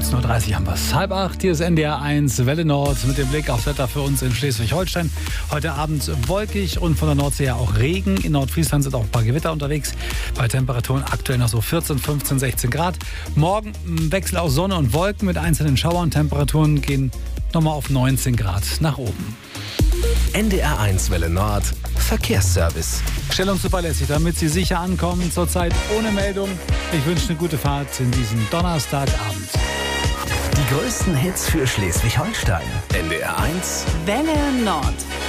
19.30 Uhr haben wir es. 7:30, hier ist NDR 1 Welle Nord mit dem Blick aufs Wetter für uns in Schleswig-Holstein. Heute Abend wolkig und von der Nordsee her auch Regen. In Nordfriesland sind auch ein paar Gewitter unterwegs. Bei Temperaturen aktuell noch so 14, 15, 16 Grad. Morgen Wechsel aus Sonne und Wolken mit einzelnen Schauern. Temperaturen gehen nochmal auf 19 Grad nach oben. NDR 1 Welle Nord Verkehrsservice. Stellungszuverlässig, damit Sie sicher ankommen. Zurzeit ohne Meldung. Ich wünsche eine gute Fahrt in diesem Donnerstagabend. Die größten Hits für Schleswig-Holstein. NDR 1 Welle Nord.